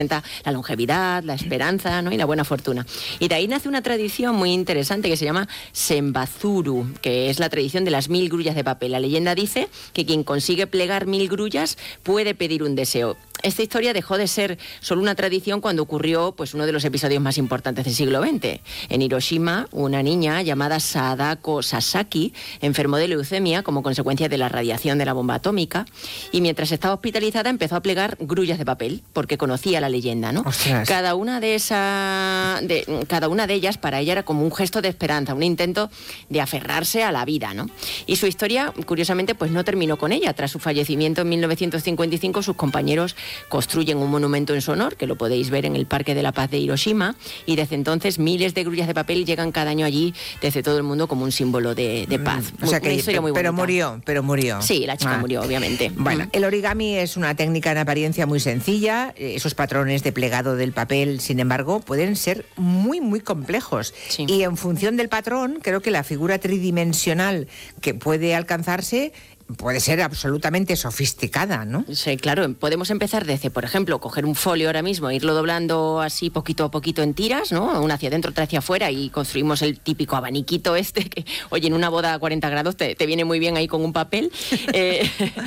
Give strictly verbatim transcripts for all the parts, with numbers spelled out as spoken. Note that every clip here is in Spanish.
la longevidad, la esperanza, ¿no? Y la buena fortuna. Y de ahí nace una tradición muy interesante que se llama Senbazuru, que es la tradición de las mil grullas de papel. La leyenda dice que quien consigue plegar mil grullas puede pedir un deseo. Esta historia dejó de ser solo una tradición cuando ocurrió pues, uno de los episodios más importantes del siglo veinte. En Hiroshima, una niña llamada Sadako Sasaki enfermó de leucemia como consecuencia de la radiación de la bomba atómica y mientras estaba hospitalizada empezó a plegar grullas de papel porque conocía la leyenda, ¿no? Ostras. Cada una de esas, de, cada una de ellas para ella era como un gesto de esperanza, un intento de aferrarse a la vida, ¿no? Y su historia, curiosamente, pues no terminó con ella. Tras su fallecimiento en mil novecientos cincuenta y cinco, sus compañeros construyen un monumento en su honor, que lo podéis ver en el Parque de la Paz de Hiroshima, y desde entonces miles de grullas de papel llegan cada año allí desde todo el mundo como un símbolo de, de paz. Mm, o sea que, una historia muy bonita. Pero murió, pero murió. Sí, la chica ah. murió, obviamente. Bueno, mm. el origami es una técnica en apariencia muy sencilla. Esos patrones de plegado del papel, sin embargo, pueden ser muy, muy complejos. Sí. Y en función del patrón, creo que la figura tridimensional que puede alcanzarse puede ser absolutamente sofisticada, ¿no? Sí, claro. Podemos empezar desde, por ejemplo, coger un folio ahora mismo, e irlo doblando así poquito a poquito en tiras, ¿no? Una hacia adentro, otra hacia afuera, y construimos el típico abaniquito este que, oye, en una boda a cuarenta grados te, te viene muy bien ahí con un papel. eh,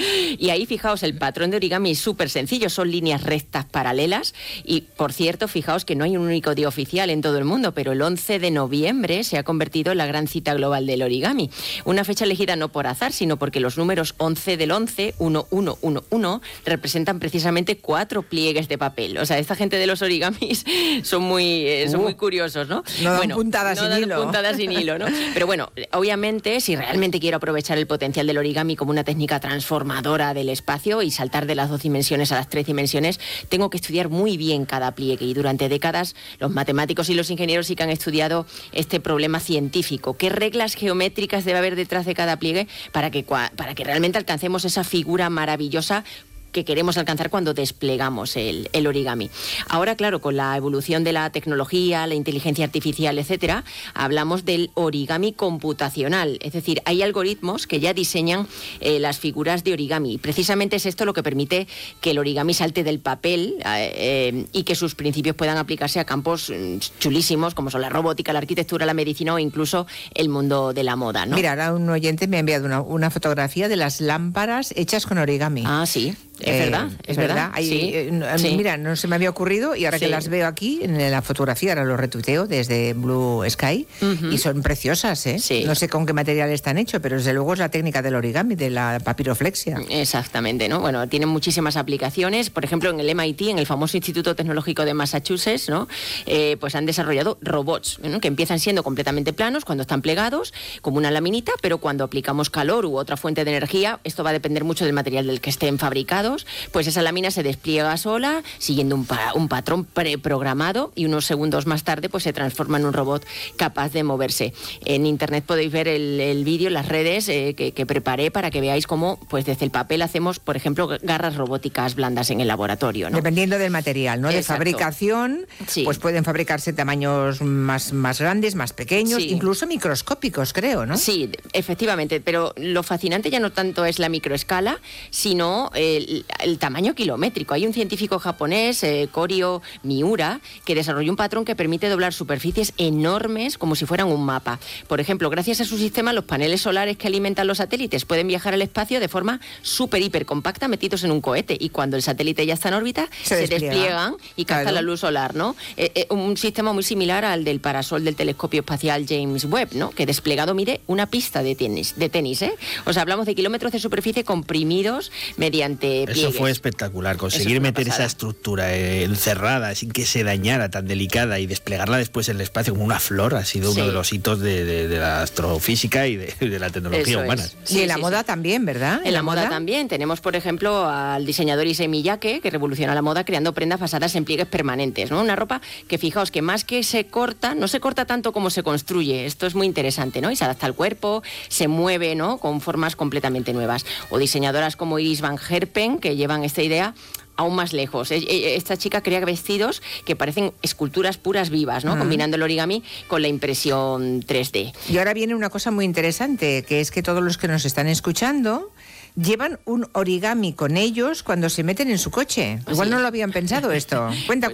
y ahí, fijaos, el patrón de origami es súper sencillo, son líneas rectas paralelas. Y, por cierto, fijaos que no hay un único día oficial en todo el mundo, pero el once de noviembre se ha convertido en la gran cita global del origami. Una fecha elegida no por azar, sino porque los números once del once, uno uno uno uno, representan precisamente cuatro pliegues de papel. O sea, esta gente de los origamis son muy, eh, son uh, muy curiosos, ¿no? No dan bueno, puntadas no sin dan hilo. puntadas sin hilo, ¿no? Pero bueno, obviamente, si realmente quiero aprovechar el potencial del origami como una técnica transformadora del espacio y saltar de las dos dimensiones a las tres dimensiones, tengo que estudiar muy bien cada pliegue. Y durante décadas, los matemáticos y los ingenieros sí que han estudiado este problema científico. ¿Qué reglas geométricas debe haber detrás de cada pliegue para que, para que realmente alcancemos esa figura maravillosa que queremos alcanzar cuando desplegamos el, el origami? Ahora, claro, con la evolución de la tecnología, la inteligencia artificial, etcétera, hablamos del origami computacional. Es decir, hay algoritmos que ya diseñan eh, las figuras de origami. Y precisamente es esto lo que permite que el origami salte del papel eh, eh, y que sus principios puedan aplicarse a campos mm, chulísimos como son la robótica, la arquitectura, la medicina o incluso el mundo de la moda, ¿no? Mira, ahora un oyente me ha enviado una, una fotografía de las lámparas hechas con origami. Ah, sí. Es eh, verdad, es verdad. verdad. Ahí, sí, eh, sí. Mira, no se me había ocurrido y ahora sí. que las veo aquí en la fotografía, ahora lo retuiteo desde Blue Sky uh-huh. y son preciosas, ¿eh? Sí. No sé con qué material están hechos, pero desde luego es la técnica del origami, de la papiroflexia. Exactamente, ¿no? Bueno, tienen muchísimas aplicaciones. Por ejemplo, en el M I T, en el famoso Instituto Tecnológico de Massachusetts, ¿no? Eh, pues han desarrollado robots, ¿no? Que empiezan siendo completamente planos cuando están plegados, como una laminita, pero cuando aplicamos calor u otra fuente de energía, esto va a depender mucho del material del que estén fabricados, pues esa lámina se despliega sola, siguiendo un, pa- un patrón preprogramado y unos segundos más tarde pues se transforma en un robot capaz de moverse. En internet podéis ver el, el vídeo, las redes eh, que, que preparé para que veáis cómo pues desde el papel hacemos, por ejemplo, garras robóticas blandas en el laboratorio, ¿no? Dependiendo del material, ¿no? Exacto. De fabricación, sí. pues pueden fabricarse tamaños más, más grandes, más pequeños, sí. incluso microscópicos, creo, ¿no? Sí, efectivamente, pero lo fascinante ya no tanto es la microescala, sino el, el tamaño kilométrico. Hay un científico japonés, eh, Koryo Miura, que desarrolló un patrón que permite doblar superficies enormes como si fueran un mapa. Por ejemplo, gracias a su sistema, los paneles solares que alimentan los satélites pueden viajar al espacio de forma súper, hiper compacta, metidos en un cohete. Y cuando el satélite ya está en órbita, se, se despliegan y captan claro. la luz solar, ¿no? Eh, eh, un sistema muy similar al del parasol del telescopio espacial James Webb, ¿no? Que desplegado mide una pista de tenis, de tenis, ¿eh? O sea, hablamos de kilómetros de superficie comprimidos mediante pliegues. Eso fue espectacular, conseguir meter esa estructura eh, encerrada sin que se dañara, tan delicada, y desplegarla después en el espacio como una flor, ha sido sí. uno de los hitos de, de, de la astrofísica y de, de la tecnología Eso humana. Es. Sí, y en la sí, moda sí. también, ¿verdad? En, en la, la moda? moda también. Tenemos, por ejemplo, al diseñador Issey Miyake, que revoluciona la moda creando prendas basadas en pliegues permanentes, ¿no? Una ropa que, fijaos, que más que se corta, no se corta tanto como se construye. Esto es muy interesante, ¿no? Y se adapta al cuerpo, se mueve, ¿no? Con formas completamente nuevas. O diseñadoras como Iris Van Herpen, que llevan esta idea aún más lejos. Esta chica crea vestidos que parecen esculturas puras vivas, ¿no? Uh-huh. Combinando el origami con la impresión tres D. Y ahora viene una cosa muy interesante, que es que todos los que nos están escuchando, llevan un origami con ellos cuando se meten en su coche. Igual no lo habían pensado esto. Cuenta.